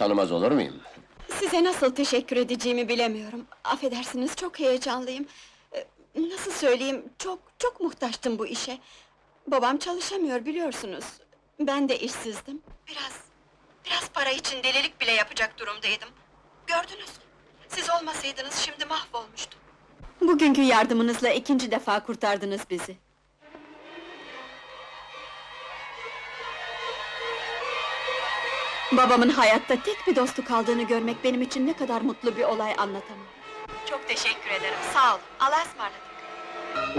Tanımaz olur muyum? Size nasıl teşekkür edeceğimi bilemiyorum. Affedersiniz, çok heyecanlıyım. Nasıl söyleyeyim, çok muhtaçtım bu işe. Babam çalışamıyor biliyorsunuz. Ben de işsizdim. Biraz para için delilik bile yapacak durumdaydım. Gördünüz, siz olmasaydınız şimdi mahvolmuştum. Bugünkü yardımınızla ikinci defa kurtardınız bizi. Babamın hayatta tek bir dostu kaldığını görmek benim için ne kadar mutlu bir olay anlatamam. Çok teşekkür ederim, sağ olun. Allah'a ısmarladık.